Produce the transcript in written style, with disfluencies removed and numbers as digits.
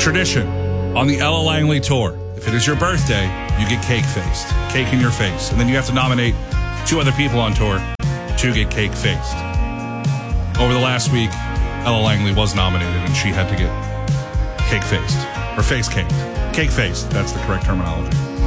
Tradition on the Ella Langley tour. If it is your birthday, you get cake-faced. Cake in your face. And then you have to nominate 2 other people on tour to get cake-faced. Over the last week, Ella Langley was nominated, and she had to get cake-faced. Or face-caked. Cake-faced, that's the correct terminology.